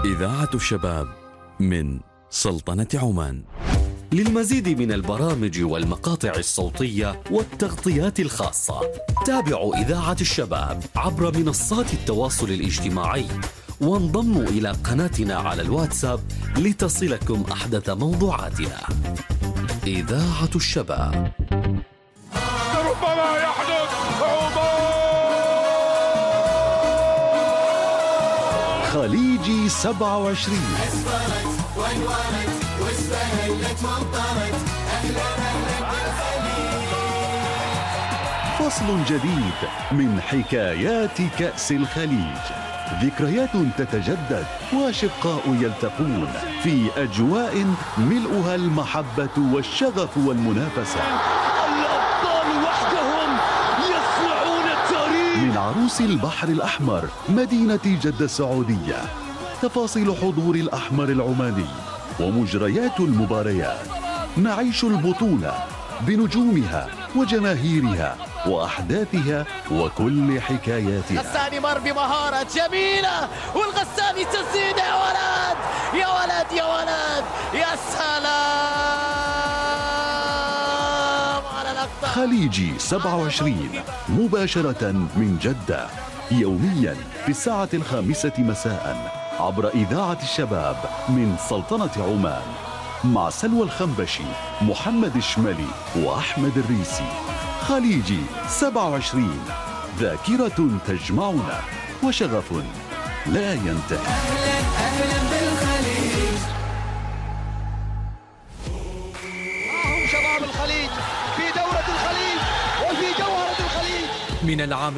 إذاعة الشباب من سلطنة عمان. للمزيد من البرامج والمقاطع الصوتية والتغطيات الخاصة تابعوا إذاعة الشباب عبر منصات التواصل الاجتماعي وانضموا إلى قناتنا على الواتساب لتصلكم أحدث موضوعاتنا. إذاعة الشباب. ربما يحدث خليجي 27 فصل جديد من حكايات كأس الخليج، ذكريات تتجدد وأشقاء يلتقون في أجواء ملؤها المحبة والشغف والمنافسة. الأبطال وحدهم يصنعون التاريخ. من عروس البحر الأحمر مدينة جدة السعودية، تفاصيل حضور الأحمر العماني ومجريات المباريات. نعيش البطولة بنجومها وجماهيرها وأحداثها وكل حكاياتها. غساني مر بمهارة جميلة والغساني تسديد. يا ولد يا ولد يا ولد يا سلام على الأقطار. خليجي 27 مباشرة من جدة، يوميا في الساعة 5 مساء عبر إذاعة الشباب من سلطنة عمان، مع سلوى الخنبشي، محمد الشمالي وأحمد الريسي. خليجي 27، ذاكرة تجمعنا وشغف لا ينتهي. أهلا أهلا بالخليج. معهم شباب الخليج في دورة الخليج وفي جوهرة الخليج. من العام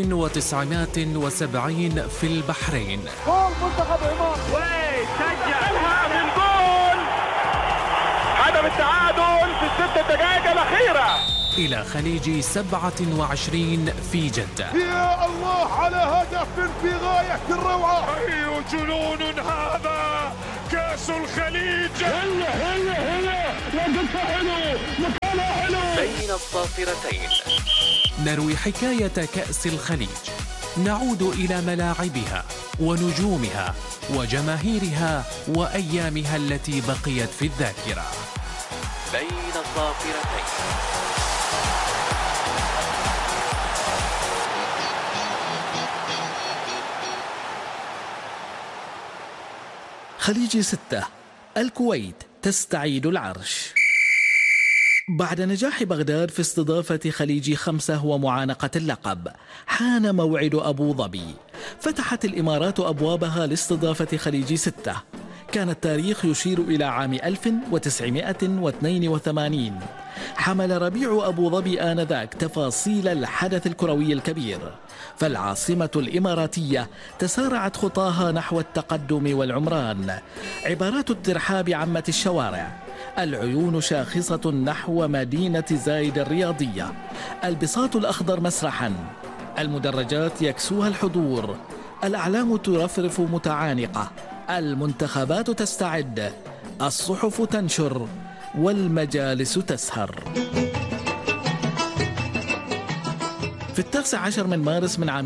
1970 في البحرين. جول منتخب عمان وسجلها من جول هدف التعادل في ال6 دقائق الأخيرة. إلى خليجي 27 في جدة. يا الله على هدف في غاية الروعة. أي جنون هذا، كأس الخليج. هلا هلا هلا لقطة حلو، مكانها حلو. بين الصافرتين نروي حكاية كأس الخليج، نعود إلى ملاعبها ونجومها وجماهيرها وأيامها التي بقيت في الذاكرة. بين الصافرتين. خليجي 6، الكويت تستعيد العرش. بعد نجاح بغداد في استضافة خليجي 5 ومعانقة اللقب، حان موعد أبو ظبي. فتحت الإمارات أبوابها لاستضافة خليجي 6. كان التاريخ يشير إلى عام 1982. حمل ربيع أبو ظبي آنذاك تفاصيل الحدث الكروي الكبير، فالعاصمة الإماراتية تسارعت خطاها نحو التقدم والعمران. عبارات الترحاب عمت الشوارع، العيون شاخصة نحو مدينة زايد الرياضية، البساط الأخضر مسرحا، المدرجات يكسوها الحضور، الأعلام ترفرف متعانقة، المنتخبات تستعد، الصحف تنشر والمجالس تسهر. في 19 من مارس من عام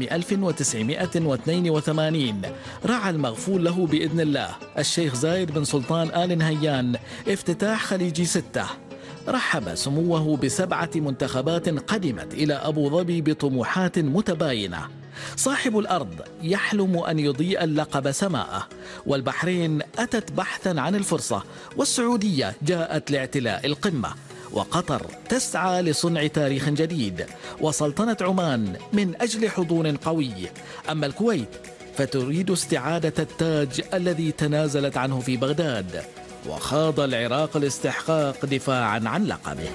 1982 رعى المغفور له بإذن الله الشيخ زايد بن سلطان آل نهيان افتتاح خليجي 6. رحب سموه ب7 منتخبات قدمت إلى أبو ظبي بطموحات متباينة. صاحب الأرض يحلم أن يضيء اللقب سماءه، والبحرين أتت بحثا عن الفرصة، والسعودية جاءت لاعتلاء القمة، وقطر تسعى لصنع تاريخ جديد، وسلطنة عمان من أجل حضور قوي. أما الكويت فتريد استعادة التاج الذي تنازلت عنه في بغداد، وخاض العراق الاستحقاق دفاعا عن لقبه.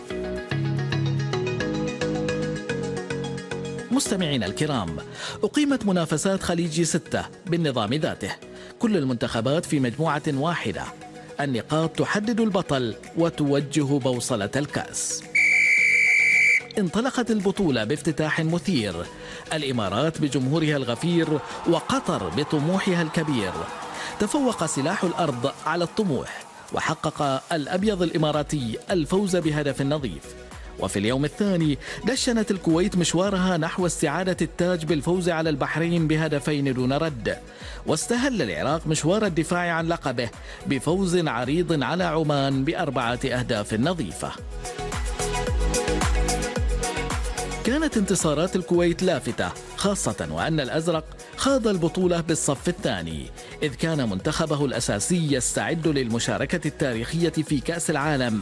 مستمعينا الكرام، أقيمت منافسات خليجي 6 بالنظام ذاته، كل المنتخبات في مجموعة واحدة. النقاط تحدد البطل وتوجه بوصلة الكأس. انطلقت البطولة بافتتاح مثير، الإمارات بجمهورها الغفير وقطر بطموحها الكبير. تفوق سلاح الأرض على الطموح، وحقق الأبيض الإماراتي الفوز بهدف نظيف، وفي اليوم الثاني دشنت الكويت مشوارها نحو استعادة التاج بالفوز على البحرين ب2 دون رد، واستهل العراق مشوار الدفاع عن لقبه بفوز عريض على عمان ب4 أهداف نظيفة. كانت انتصارات الكويت لافتة، خاصة وأن الأزرق خاض البطولة بالصف الثاني، إذ كان منتخبه الأساسي يستعد للمشاركة التاريخية في كأس العالم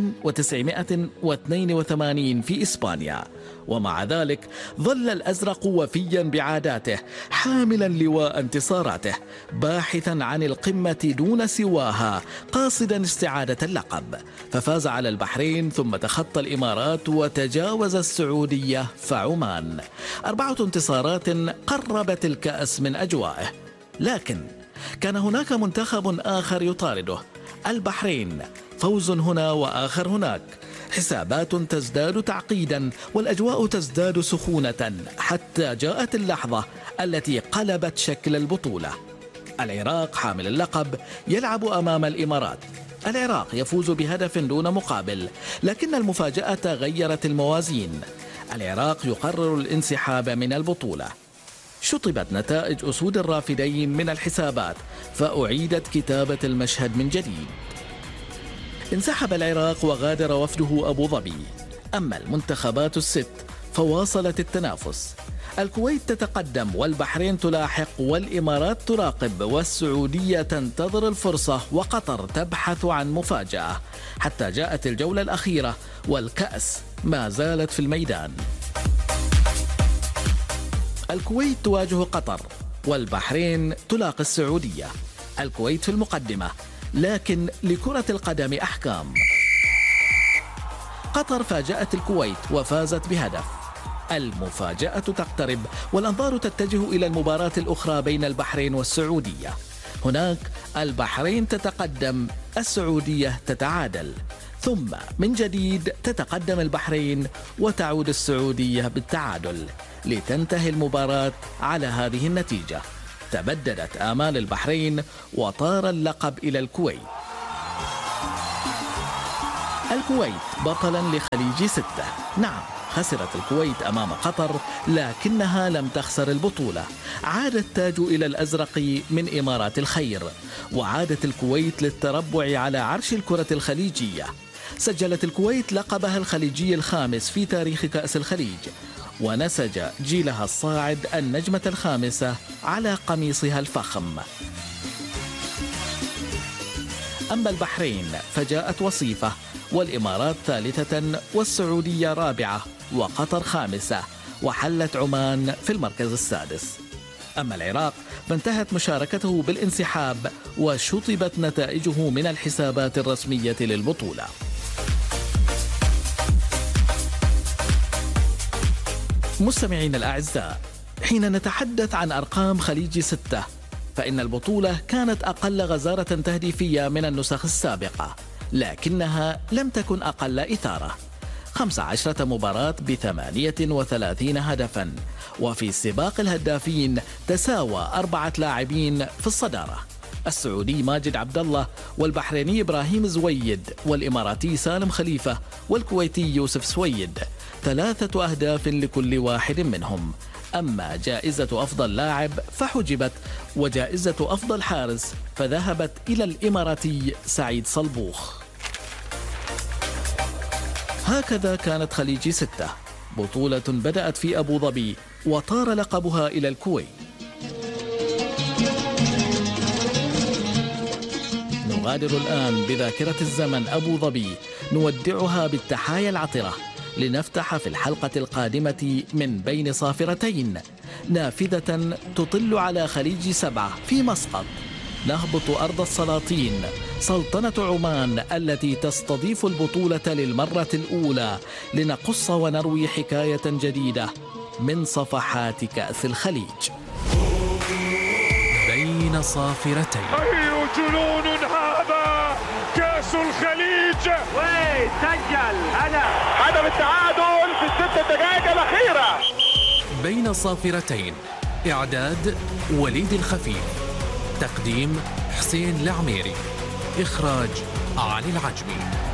1982 في إسبانيا، ومع ذلك ظل الأزرق وفيا بعاداته حاملا لواء انتصاراته، باحثا عن القمة دون سواها، قاصدا استعادة اللقب، ففاز على البحرين ثم تخطى الإمارات وتجاوز السعودية فعمان. 4 انتصارات قربت الكأس من أجوائه، لكن كان هناك منتخب آخر يطارده، البحرين، فوز هنا وآخر هناك، حسابات تزداد تعقيدا والأجواء تزداد سخونة، حتى جاءت اللحظة التي قلبت شكل البطولة. العراق حامل اللقب يلعب أمام الإمارات، العراق يفوز ب1 دون مقابل، لكن المفاجأة غيرت الموازين، العراق يقرر الانسحاب من البطولة. شطبت نتائج أسود الرافدين من الحسابات، فأعيدت كتابة المشهد من جديد. انسحب العراق وغادر وفده أبو ظبي، أما المنتخبات ال6 فواصلت التنافس، الكويت تتقدم والبحرين تلاحق والإمارات تراقب والسعودية تنتظر الفرصة وقطر تبحث عن مفاجأة، حتى جاءت الجولة الأخيرة والكأس ما زالت في الميدان. الكويت تواجه قطر والبحرين تلاقي السعودية، الكويت في المقدمة، لكن لكرة القدم أحكام. قطر فاجأت الكويت وفازت ب1، المفاجأة تقترب والأنظار تتجه إلى المباراة الأخرى بين البحرين والسعودية، هناك البحرين تتقدم، السعودية تتعادل، ثم من جديد تتقدم البحرين وتعود السعودية بالتعادل، لتنتهي المباراة على هذه النتيجة. تبددت آمال البحرين وطار اللقب إلى الكويت. الكويت بطلا لخليج 6، نعم خسرت الكويت أمام قطر لكنها لم تخسر البطولة، عاد التاج إلى الأزرق من إمارات الخير، وعادت الكويت للتربع على عرش الكرة الخليجية. سجلت الكويت لقبها الخليجي ال5 في تاريخ كأس الخليج، ونسج جيلها الصاعد النجمة ال5 على قميصها الفخم. أما البحرين فجاءت وصيفة، والإمارات ثالثة والسعودية رابعة وقطر خامسة، وحلت عمان في المركز السادس. أما العراق فانتهت مشاركته بالانسحاب وشطبت نتائجه من الحسابات الرسمية للبطولة. مستمعين الأعزاء، حين نتحدث عن أرقام خليج 6 فإن البطولة كانت أقل غزارة تهديفية من النسخ السابقة، لكنها لم تكن أقل إثارة. 15 مباراة ب38 هدفا، وفي سباق الهدافين تساوى 4 لاعبين في الصدارة، السعودي ماجد عبد الله، والبحريني إبراهيم زويد، والإماراتي سالم خليفة، والكويتي يوسف سويد، 3 أهداف لكل واحد منهم. أما جائزة أفضل لاعب فحجبت، وجائزة أفضل حارس فذهبت إلى الإماراتي سعيد صلبوخ. هكذا كانت خليج 6، بطولة بدأت في أبو ظبي وطار لقبها إلى الكويت. نغادر الآن بذاكرة الزمن أبو ظبي، نودعها بالتحايا العطرة، لنفتح في الحلقة القادمة من بين صافرتين، نافذة تطل على خليج 7 في مسقط. نهبط أرض السلاطين، سلطنة عمان التي تستضيف البطولة للمرة الأولى، لنقص ونروي حكاية جديدة من صفحات كأس الخليج. بين صافرتين. أي جنون هذا! كأس الخليج! وين سجل هدف التعادل في ال6 دقائق الأخيرة. بين صافرتين، إعداد وليد الخفيف، تقديم حسين العميري، إخراج علي العجمي.